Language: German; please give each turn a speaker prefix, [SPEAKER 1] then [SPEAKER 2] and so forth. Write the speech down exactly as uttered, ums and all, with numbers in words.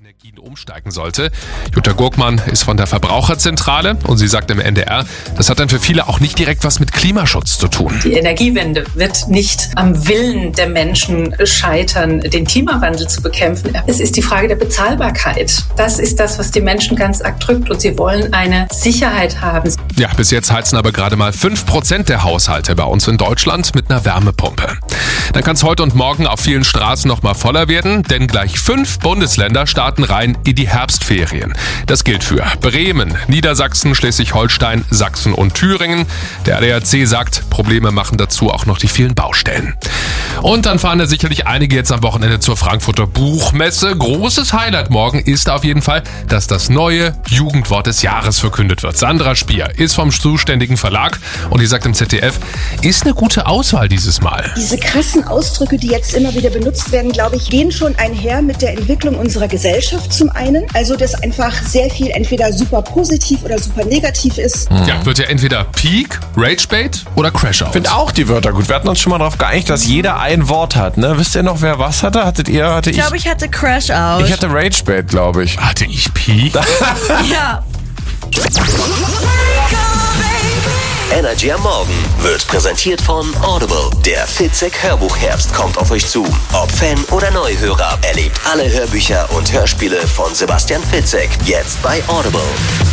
[SPEAKER 1] Energien umsteigen sollte. Jutta Gurkmann ist von der Verbraucherzentrale und sie sagt im N D R, das hat dann für viele auch nicht direkt was mit Klimaschutz zu tun.
[SPEAKER 2] Die Energiewende wird nicht am Willen der Menschen scheitern, den Klimawandel zu bekämpfen. Es ist die Frage der Bezahlbarkeit. Das ist das, was die Menschen ganz arg drückt und sie wollen eine Sicherheit haben.
[SPEAKER 1] Ja, bis jetzt heizen aber gerade mal fünf Prozent der Haushalte bei uns in Deutschland mit einer Wärmepumpe. Dann kann es heute und morgen auf vielen Straßen noch mal voller werden, denn gleich fünf Bundesländer starten rein in die Herbstferien. Das gilt für Bremen, Niedersachsen, Schleswig-Holstein, Sachsen und Thüringen. Der A D A C sagt, Probleme machen dazu auch noch die vielen Baustellen. Und dann fahren da sicherlich einige jetzt am Wochenende zur Frankfurter Buchmesse. Großes Highlight morgen ist auf jeden Fall, dass das neue Jugendwort des Jahres verkündet wird. Sandra Spier ist vom zuständigen Verlag und die sagt im Z D F, ist eine gute Auswahl dieses Mal.
[SPEAKER 3] Diese krassen Ausdrücke, die jetzt immer wieder benutzt werden, glaube ich, gehen schon einher mit der Entwicklung unserer Gesellschaft zum einen. Also, dass einfach sehr viel entweder super positiv oder super negativ ist.
[SPEAKER 1] Hm. Ja, wird ja entweder Peak, Ragebait oder Crashout.
[SPEAKER 4] Ich finde auch die Wörter gut. Wir hatten uns schon mal darauf geeinigt, dass jeder ein Wort hat. Ne? Wisst ihr noch, wer was hatte? Hattet ihr? Hatte
[SPEAKER 5] ich glaube, ich hatte Crashout.
[SPEAKER 4] Ich hatte Ragebait, glaube ich.
[SPEAKER 1] Hatte ich Peak?
[SPEAKER 5] Ja.
[SPEAKER 6] Energy am Morgen wird präsentiert von Audible. Der Fitzek Hörbuchherbst kommt auf euch zu. Ob Fan oder Neuhörer, erlebt alle Hörbücher und Hörspiele von Sebastian Fitzek. Jetzt bei Audible.